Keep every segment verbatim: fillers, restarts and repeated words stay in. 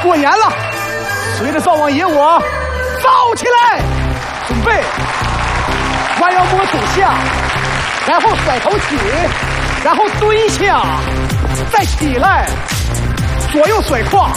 过年了，随着灶王爷我造起来，准备弯腰摸头下，然后甩头起，然后蹲下，再起来，左右甩胯，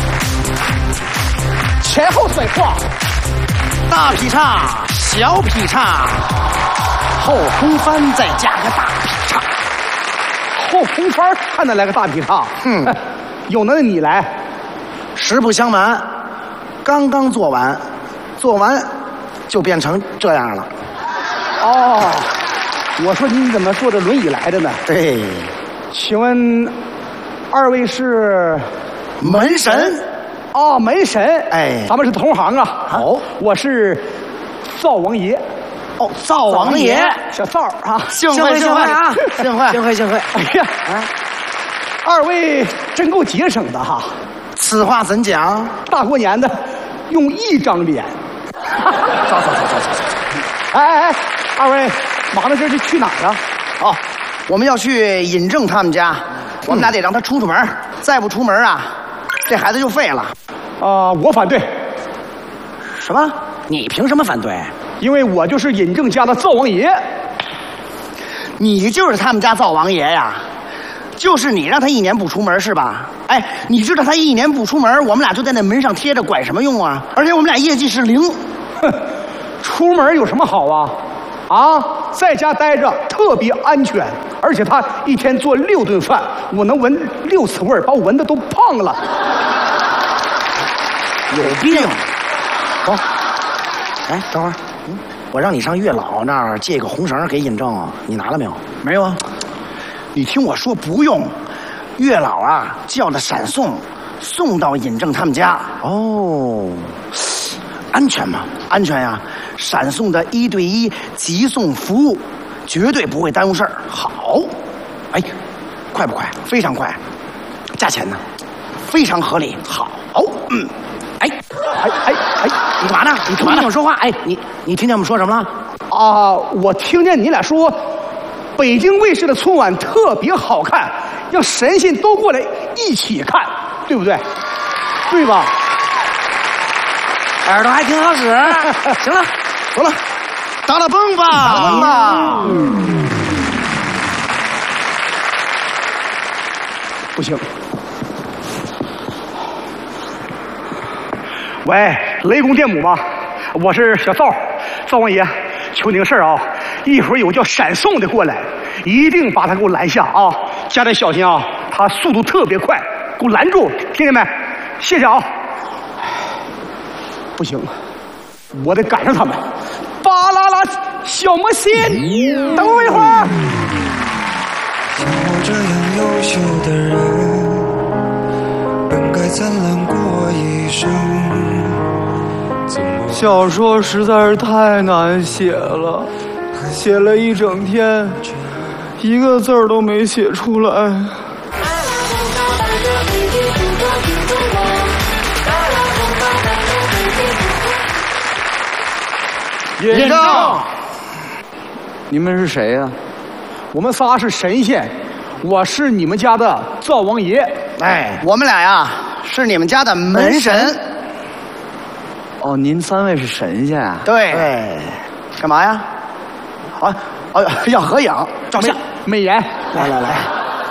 前后甩胯， 大劈叉，小劈叉，后空翻再加个大劈叉， 后空翻还能来个大劈叉？ 嗯， 有能耐你来。 实不相瞒，刚刚做完，做完就变成这样了。 哦，我说你怎么坐着轮椅来的呢？ 对， 请问二位是门神。 哦，门神。 哎， 咱们是同行啊。 好， 我是灶王爷。 哦，灶王爷， 小灶啊， 幸会幸会啊，幸会幸会幸会。 哎呀，啊，二位真够节省的哈。 此话怎讲？ 大过年的，用一张脸。 走走走走走走。 哎哎哎，二位忙着这是去哪儿啊？ 哦，我们要去尹正他们家，我们俩得让他出出门，再不出门啊，这孩子就废了。 啊、呃，我反对。 什么？你凭什么反对？ 因为我就是尹正家的灶王爷。 你就是他们家灶王爷呀？就是你让他一年不出门是吧？哎，你知道他一年不出门，我们俩就在那门上贴着，管什么用啊？而且我们俩业绩是零。 哼，出门有什么好啊？啊，在家待着特别安全，而且他一天做六顿饭，我能闻六次味儿，把我闻的都胖了。 有病！走，哎，等会儿，嗯，我让你上月老那儿借个红绳给尹正，你拿了没有？没有啊。你听我说，不用。月老啊，叫的闪送，送到尹正他们家。哦，安全吗？安全呀！闪送的一对一急送服务，绝对不会耽误事儿。好，哎，快不快？非常快。价钱呢？非常合理。好，嗯，哎，哎哎哎，你干嘛呢？你干嘛呢？我说话。哎，你你听见我们说什么了？ 啊，我听见你俩说，北京卫视的春晚特别好看，让神仙都过来一起看，对不对？对吧？ 耳朵还挺好使。行了，走了，打打蹦吧，打蹦吧。嗯， 不行。喂，雷公电母吗？我是小灶，灶王爷，求您个事儿啊！一会儿有叫闪送的过来，一定把他给我拦下啊！加点小心啊，他速度特别快，给我拦住，听见没？谢谢啊！不行，我得赶上他们。巴啦啦，小魔仙，等我一会儿。 像我这样优秀的人，本该灿烂过一生。 小说实在是太难写了，写了一整天，一个字儿都没写出来。 尹正， 你们是谁呀、啊？ 我们仨是神仙，我是你们家的灶王爷。 哎，我们俩呀是你们家的门神。 哦，您三位是神仙啊？ 对。对，干嘛呀？啊，哦，要合影照相。 美颜， 来来来。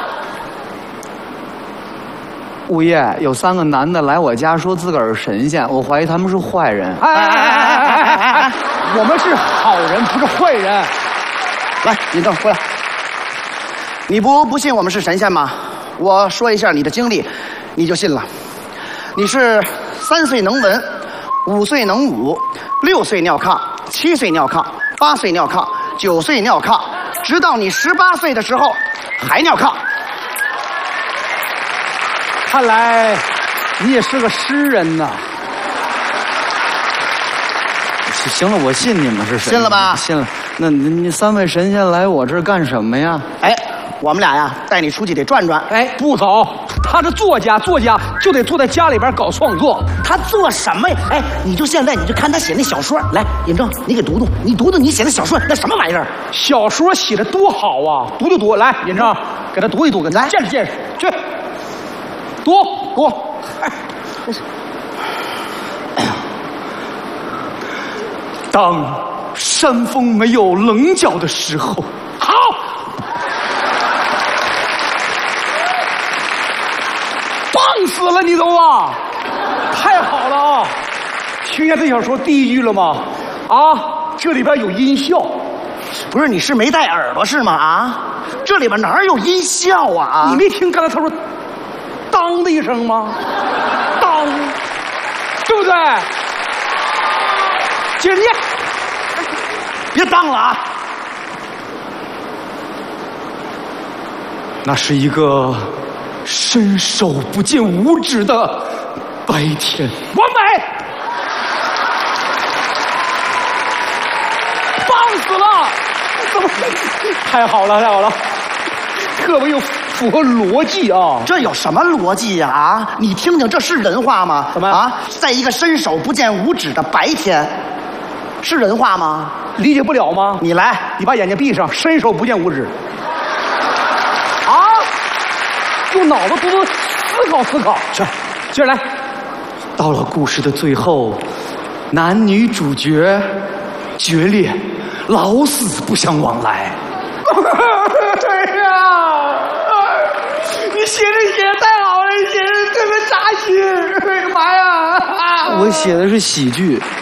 物业有三个男的来我家说自个儿是神仙，我怀疑他们是坏人。 哎哎哎哎哎哎哎！我们是好人，不是坏人。 来，尹正过来。你不不信我们是神仙吗？我说一下你的经历，你就信了。你是三岁能文，五岁能武，六岁尿炕，七岁尿炕，八岁尿炕，九岁尿炕，直到你十八岁的时候还尿炕。 看来你也是个诗人呐。 行了，我信你们是神仙。 信了吧？ 信了。那你三位神仙来我这儿干什么呀？ 哎，我们俩呀带你出去得转转。 哎，不走，他是作家，作家就得坐在家里边搞创作。 他做什么呀？哎，你就现在你就看他写那小说。来，尹正，你给读读，你读读你写的小说那什么玩意儿？ 小说写的多好啊！读就读，来，尹正，给他读一读，给他见识见识，去读读。哎， 当山峰没有棱角的时候。 好，棒死了你都啊！太好了啊！听见这小说第一句了吗？啊，这里边有音效。 不是，你是没戴耳朵是吗？啊，这里边哪有音效啊？ 你没听刚才他说“当”的一声吗？当，对不对？接着念， 别当了啊！ 那是一个伸手不见五指的白天， 完美，棒死了！怎么？太好了，太好了，特别有符合逻辑啊！ 这有什么逻辑呀？啊，你听听，这是人话吗？ 怎么啊？在一个伸手不见五指的白天，是人话吗？ 理解不了吗？ 你来， 你把眼睛闭上，伸手不见五指。啊！用脑子多多思考思考。 去， 接着来。 到了故事的最后，男女主角决裂，老死不相往来。 哎呀，你写的写的太好了，你写的特别扎心。哎呀妈呀！ 我写的是喜剧。